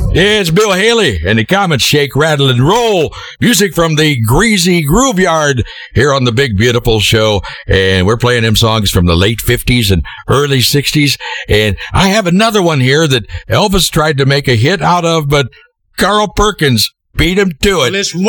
It's Bill Haley, and the comments shake, rattle, and roll. Music from the Greasy Groove Yard here on the Big Beautiful Show. And we're playing them songs from the late 50s and early 60s. And I have another one here that Elvis tried to make a hit out of, but Carl Perkins beat him to it. Well, it's one